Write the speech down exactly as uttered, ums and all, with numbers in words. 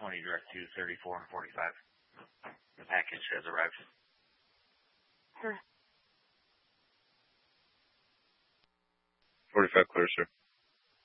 twenty direct to thirty-four and forty-five. The package has arrived. Sure. forty-five clear, sir.